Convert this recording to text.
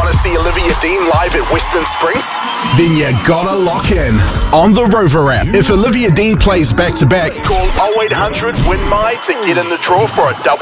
Want to see Olivia Dean live at Western Springs? Then you gotta lock in on the Rover app. If Olivia Dean plays back-to-back, call 0800 WIN MY to get in the draw for a double